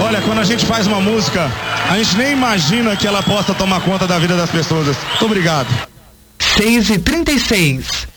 Olha, quando a gente faz uma música, a gente nem imagina que ela possa tomar conta da vida das pessoas. Muito obrigado. 6h36.